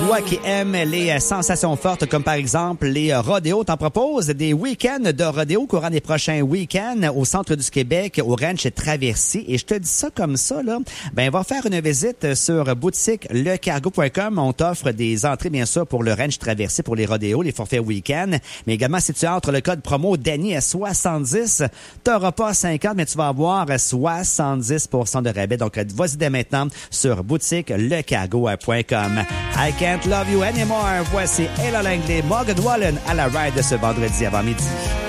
Toi qui aimes les sensations fortes, comme par exemple les rodéos, t'en propose des week-ends de rodéo courant des prochains week-ends au centre du Québec, au Ranch Traversier. Et je te dis ça comme ça, là. Ben, va faire une visite sur boutiquelecargo.com. On t'offre des entrées, bien sûr, pour le Ranch Traversier, pour les rodéos, les forfaits week-end. Mais également, si tu entres le code promo Danny à 70, t'auras pas 50, mais tu vas avoir 70% de rabais. Donc, vas-y dès maintenant sur boutiquelecargo.com. I Can't Love You Anymore. Voici Ella Langley, Morgan Wallen à la ride de ce vendredi avant midi.